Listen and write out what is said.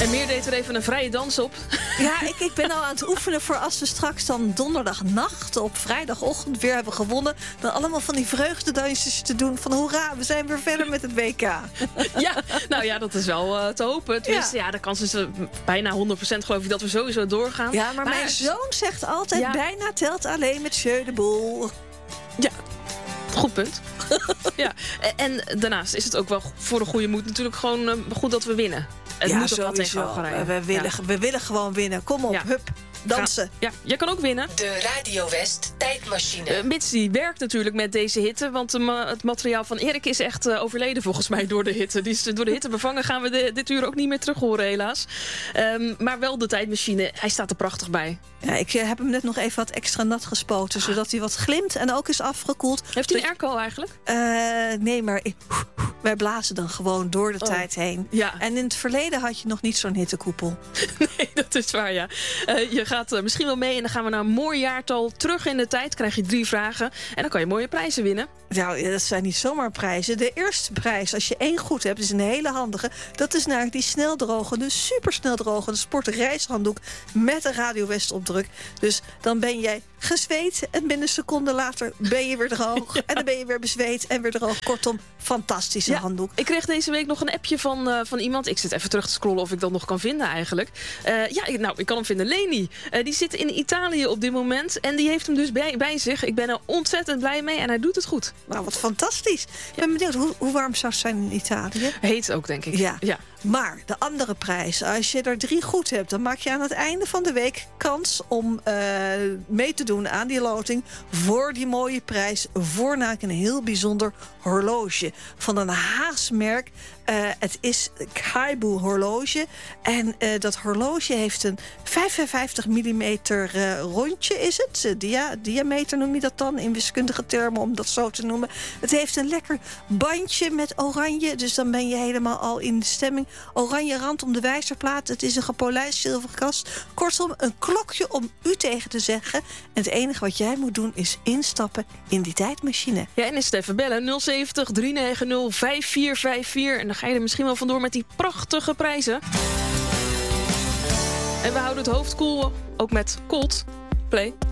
En Meer deed er even een vrije dans op. Ja, ik ben al aan het oefenen voor als we straks dan donderdagnacht op vrijdagochtend weer hebben gewonnen. Dan allemaal van die vreugdedansjes te doen van hoera, we zijn weer verder met het WK. Ja, nou ja, dat is wel te hopen. Tenminste, ja, de kans is bijna 100% geloof ik dat we sowieso doorgaan. Ja, maar mijn zoon zegt altijd bijna telt alleen met Jeu de Boel. Ja, goed punt. Ja. En daarnaast is het ook wel voor de goede moed natuurlijk gewoon goed dat we winnen. Het moet toch wel tegen Algerije. We willen gewoon winnen. Kom op, hup. Dansen. Ja, jij kan ook winnen. De Radio West tijdmachine. Mits die werkt natuurlijk met deze hitte. Want het materiaal van Erik is echt overleden volgens mij door de hitte. Die is door de hitte bevangen. Gaan we dit uur ook niet meer terug horen helaas. Maar wel de tijdmachine. Hij staat er prachtig bij. Ja, ik heb hem net nog even wat extra nat gespoten. Zodat hij wat glimt en ook is afgekoeld. Heeft hij een airco eigenlijk? Nee, maar wij blazen dan gewoon door de tijd heen. Ja. En in het verleden had je nog niet zo'n hittekoepel. Nee, dat is waar, ja. Je gaat misschien wel mee en dan gaan we naar een mooi jaartal terug in de tijd. Krijg je 3 vragen en dan kan je mooie prijzen winnen. Nou, dat zijn niet zomaar prijzen. De eerste prijs, als je 1 goed hebt, is een hele handige. Dat is namelijk die snel supersnel drogende sportreishanddoek met een Radio West opdruk. Dus dan ben jij gezweet en binnen een seconde later ben je weer droog. Ja. En dan ben je weer bezweet en weer droog. Kortom, fantastische handdoek. Ik kreeg deze week nog een appje van iemand. Ik zit even terug te scrollen of ik dat nog kan vinden eigenlijk. Ik kan hem vinden. Leni, die zit in Italië op dit moment. En die heeft hem dus bij zich. Ik ben er ontzettend blij mee en hij doet het goed. Nou, wat fantastisch. Ik ben benieuwd, hoe warm zou het zijn in Italië? Heet ook, denk ik. Ja. Maar de andere prijs, als je er 3 goed hebt, dan maak je aan het einde van de week kans om mee te doen aan die loting voor die mooie prijs. Voor namelijk een heel bijzonder horloge van een Haasmerk. Het is Kaibu horloge. En dat horloge heeft een 55 mm rondje, is het? Diameter noem je dat dan in wiskundige termen, om dat zo te noemen. Het heeft een lekker bandje met oranje, dus dan ben je helemaal al in de stemming. Oranje rand om de wijzerplaat. Het is een gepolijst zilveren kast. Kortom, een klokje om u tegen te zeggen. En het enige wat jij moet doen is instappen in die tijdmachine. Ja, en is het even bellen. 070 390 5454. En dan ga je er misschien wel vandoor met die prachtige prijzen. En we houden het hoofd koel, ook met Cold Play.